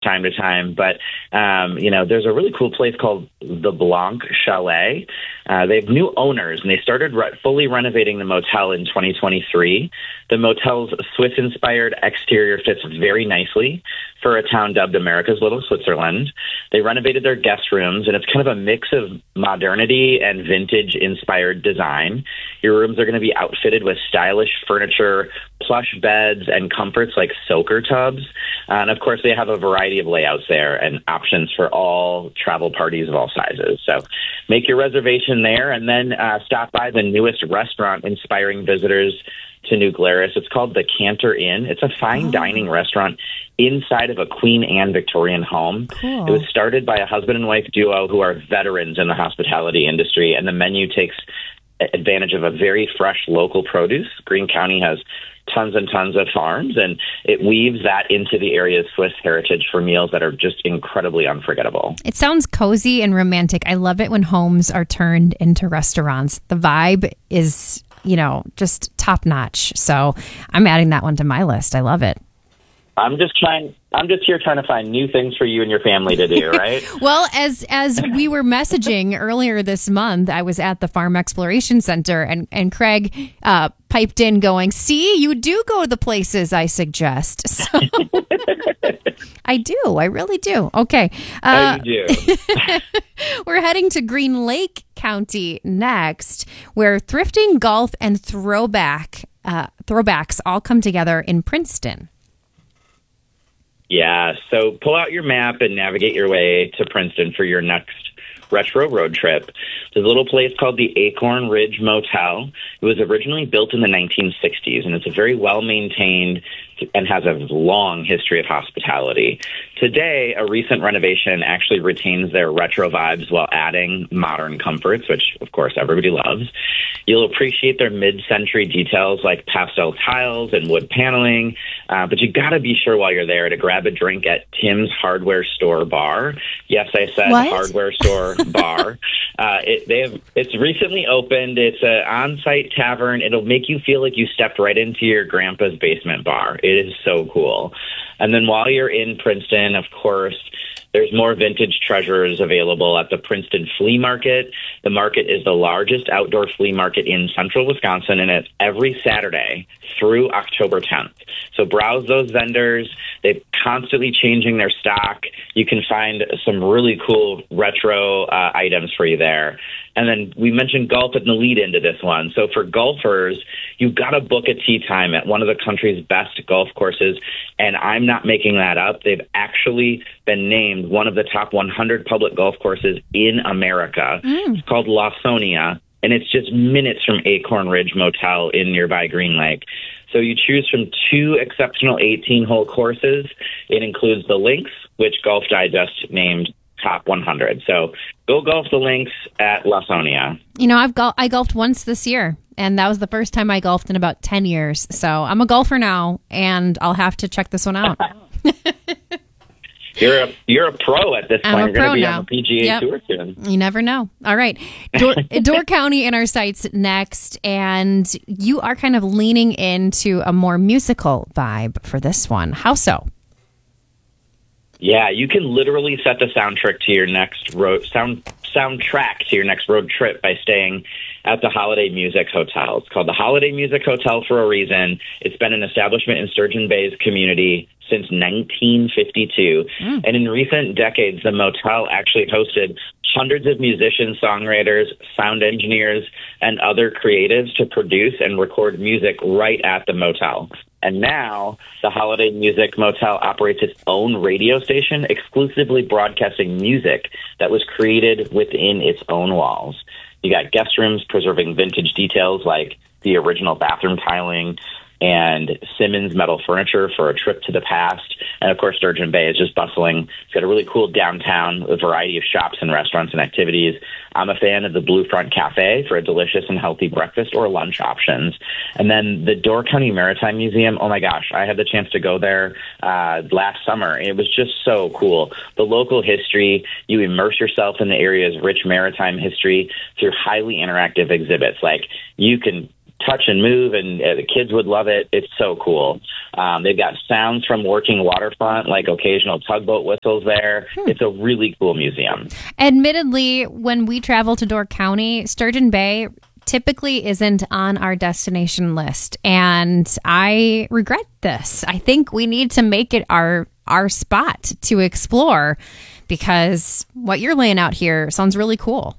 time to time. But, there's a really cool place called the Blanc Chalet. They have new owners, and they started fully renovating the motel in 2023. The motel's Swiss-inspired exterior fits very nicely for a town dubbed America's Little Switzerland. They renovated their guest rooms, and it's kind of a mix of modernity and vintage-inspired design. Your rooms are going to be outfitted with stylish furniture, plush beds, and comforts like soaker tubs. And, of course, they have a variety of layouts there and options for all travel parties of all sizes. So make your reservation there, and then stop by the newest restaurant inspiring visitors to New Glarus. It's called the Cantor Inn. It's a fine dining restaurant inside of a Queen Anne Victorian home. Cool. It was started by a husband and wife duo who are veterans in the hospitality industry, and the menu takes advantage of a very fresh local produce. Greene County has tons and tons of farms, and it weaves that into the area's Swiss heritage for meals that are just incredibly unforgettable. It sounds cozy and romantic. I love it when homes are turned into restaurants. The vibe is, just top notch. So I'm adding that one to my list. I love it. I'm just here trying to find new things for you and your family to do, right? Well, as we were messaging earlier this month, I was at the Farm Exploration Center, and Craig piped in going, see, you do go to the places I suggest. So I do. I really do. Okay. You do. We're heading to Green Lake County next, where thrifting, golf, and throwbacks all come together in Princeton. Yeah, so pull out your map and navigate your way to Princeton for your next retro road trip. There's a little place called the Acorn Ridge Motel. It was originally built in the 1960s, and it's a very well-maintained and has a long history of hospitality. Today, a recent renovation actually retains their retro vibes while adding modern comforts, which, of course, everybody loves. You'll appreciate their mid-century details like pastel tiles and wood paneling, but you got to be sure while you're there to grab a drink at Tim's Hardware Store Bar. Yes, I said what? Hardware Store Bar. It's recently opened. It's an on-site tavern. It'll make you feel like you stepped right into your grandpa's basement bar. It is so cool. And then while you're in Princeton, of course, there's more vintage treasures available at the Princeton Flea Market. The market is the largest outdoor flea market in central Wisconsin, and it's every Saturday through October 10th. So browse those vendors. They're constantly changing their stock. You can find some really cool retro items for you there. And then we mentioned golf in the lead into this one. So for golfers, you've got to book a tee time at one of the country's best golf courses. And I'm not making that up. They've actually been named one of the top 100 public golf courses in America. It's called Lawsonia, and it's just minutes from Acorn Ridge Motel in nearby Green Lake. So you choose from two exceptional 18-hole courses. It includes the Links, which Golf Digest named top 100. So go golf the Links at Lawsonia. I golfed once this year, and that was the first time I golfed in about 10 years. So I'm a golfer now, and I'll have to check this one out. You're a pro at this point. I'm a You're pro going to be now. on the PGA Tour soon. You never know. All right. Door County in our sights next, and you are kind of leaning into a more musical vibe for this one. How so? Yeah, you can literally set the soundtrack to your next road trip by staying at the Holiday Music Hotel. It's called the Holiday Music Hotel for a reason. It's been an establishment in Sturgeon Bay's community since 1952. And in recent decades, the motel actually hosted hundreds of musicians, songwriters, sound engineers, and other creatives to produce and record music right at the motel. And now the Holiday Music Motel operates its own radio station, exclusively broadcasting music that was created within its own walls. You got guest rooms preserving vintage details like the original bathroom tiling and Simmons metal furniture for a trip to the past. And, of course, Sturgeon Bay is just bustling. It's got a really cool downtown, a variety of shops and restaurants and activities. I'm a fan of the Blue Front Cafe for a delicious and healthy breakfast or lunch options. And then the Door County Maritime Museum, oh, my gosh, I had the chance to go there last summer. It was just so cool. The local history, you immerse yourself in the area's rich maritime history through highly interactive exhibits. Like, you can touch and move, and the kids would love it. It's so cool. They've got sounds from working waterfront, like occasional tugboat whistles there. It's a really cool museum. Admittedly, when we travel to Door County, Sturgeon Bay typically isn't on our destination list, and I regret this. I think we need to make it our spot to explore, because what you're laying out here sounds really cool.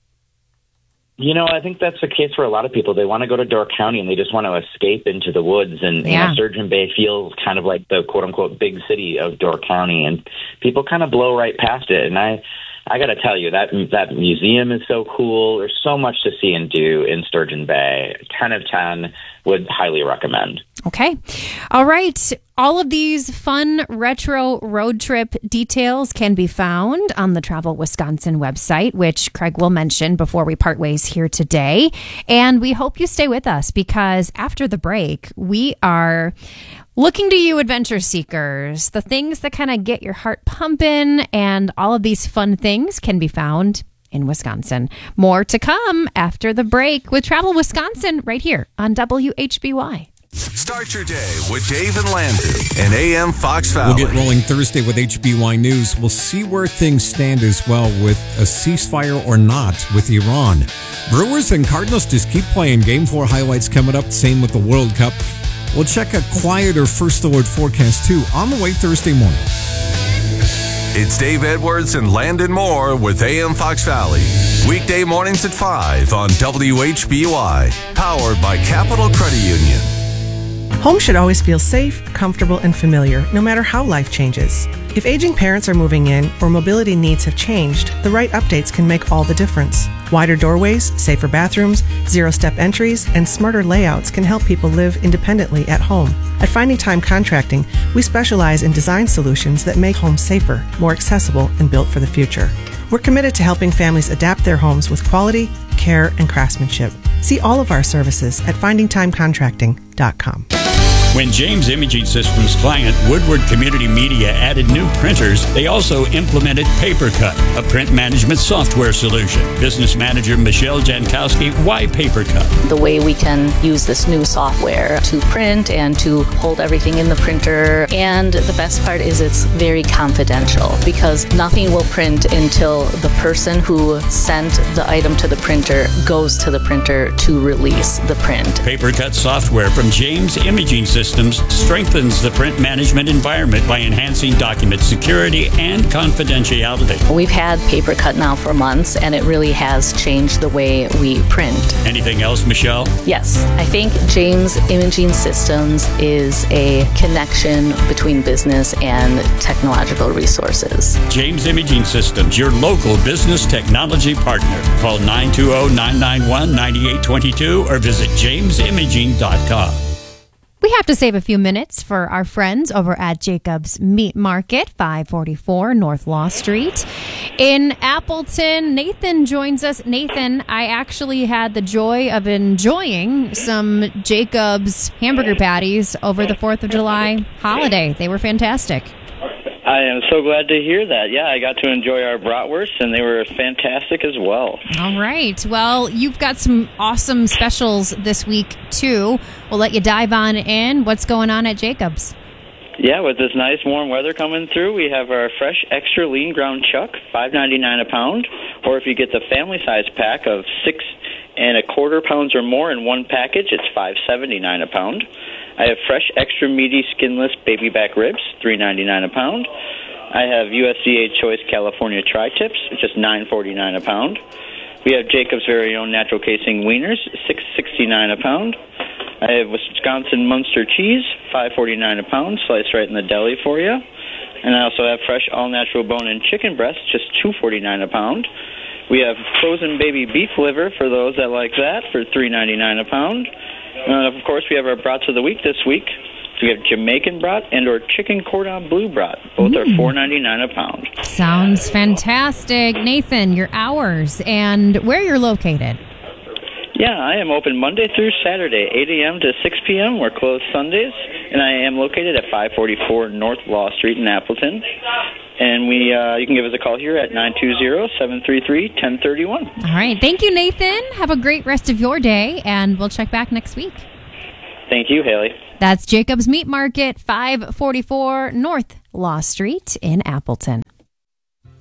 I think that's the case for a lot of people. They want to go to Door County and they just want to escape into the woods. And Sturgeon Bay feels kind of like the quote-unquote big city of Door County, and people kind of blow right past it. And I got to tell you, that museum is so cool. There's so much to see and do in Sturgeon Bay. 10 of 10, would highly recommend. Okay. All right. All of these fun retro road trip details can be found on the Travel Wisconsin website, which Craig will mention before we part ways here today. And we hope you stay with us, because after the break, we are looking to you, adventure seekers. The things that kind of get your heart pumping, and all of these fun things can be found in Wisconsin. More to come after the break with Travel Wisconsin right here on WHBY. Start your day with Dave and Landon and AM Fox Valley. We'll get rolling Thursday with HBY News. We'll see where things stand as well with a ceasefire or not with Iran. Brewers and Cardinals just keep playing. Game 4 highlights coming up. Same with the World Cup. We'll check a quieter first alert forecast too on the way Thursday morning. It's Dave Edwards and Landon Moore with AM Fox Valley. Weekday mornings at 5 on WHBY. Powered by Capital Credit Union. Home should always feel safe, comfortable, and familiar, no matter how life changes. If aging parents are moving in or mobility needs have changed, the right updates can make all the difference. Wider doorways, safer bathrooms, zero-step entries, and smarter layouts can help people live independently at home. At Finding Time Contracting, we specialize in design solutions that make homes safer, more accessible, and built for the future. We're committed to helping families adapt their homes with quality, care, and craftsmanship. See all of our services at findingtimecontracting.com. When James Imaging Systems client Woodward Community Media added new printers, they also implemented PaperCut, a print management software solution. Business manager Michelle Jankowski, why PaperCut? The way we can use this new software to print and to hold everything in the printer. And the best part is it's very confidential, because nothing will print until the person who sent the item to the printer goes to the printer to release the print. PaperCut software from James Imaging Systems strengthens the print management environment by enhancing document security and confidentiality. We've had PaperCut now for months, and it really has changed the way we print. Anything else, Michelle? Yes. I think James Imaging Systems is a connection between business and technological resources. James Imaging Systems, your local business technology partner. Call 920-991-9822 or visit jamesimaging.com. We have to save a few minutes for our friends over at Jacob's Meat Market, 544 North Law Street in Appleton. Nathan joins us. Nathan, I actually had the joy of enjoying some Jacob's hamburger patties over the 4th of July holiday. They were fantastic. I am so glad to hear that. Yeah, I got to enjoy our bratwursts, and they were fantastic as well. All right. Well, you've got some awesome specials this week, too. We'll let you dive on in. What's going on at Jacob's? Yeah, with this nice warm weather coming through, we have our fresh extra lean ground chuck, $5.99 a pound. Or if you get the family size pack of 6 1/4 pounds or more in one package, it's $5.79 a pound. I have fresh extra meaty skinless baby back ribs, $3.99 a pound. I have USDA Choice California tri-tips, just $9.49 a pound. We have Jacob's very own natural casing wieners, $6.69 a pound. I have Wisconsin Munster cheese, $5.49 a pound, sliced right in the deli for you. And I also have fresh all-natural bone-in chicken breast, just $2.49 a pound. We have frozen baby beef liver for those that like that for $3.99 a pound. Of course, we have our brats of the week this week. So we have Jamaican brat and or chicken cordon bleu brat. Both are $4.99 a pound. Sounds fantastic. Nathan, your hours and where you're located. Yeah, I am open Monday through Saturday, 8 a.m. to 6 p.m. We're closed Sundays, and I am located at 544 North Law Street in Appleton. And you can give us a call here at 920-733-1031. All right. Thank you, Nathan. Have a great rest of your day, and we'll check back next week. Thank you, Haley. That's Jacob's Meat Market, 544 North Law Street in Appleton.